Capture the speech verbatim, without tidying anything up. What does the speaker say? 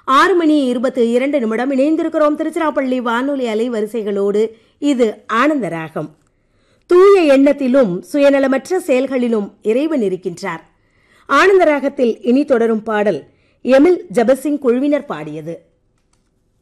ஆறு மணி இருபத்தி இரண்டு நிமிடம் இணைந்திருக்கிறோம் திருச்சிராப்பள்ளி வானொலி அலைவரிசைகளோடு. இது ஆனந்த ராகம். தூய எண்ணத்திலும் சுயநலமற்ற செயல்களிலும் இறைவன் இருக்கின்றார். ஆனந்த ராகத்தில் இனி தொடரும் பாடல் எமில் ஜபசிங் குழுவினர் பாடியது.